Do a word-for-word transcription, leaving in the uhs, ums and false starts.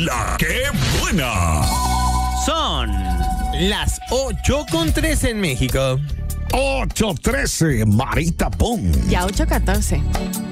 La que buena. Son las ocho con trece en México. ocho trece, Marita Pon. Ya ocho catorce.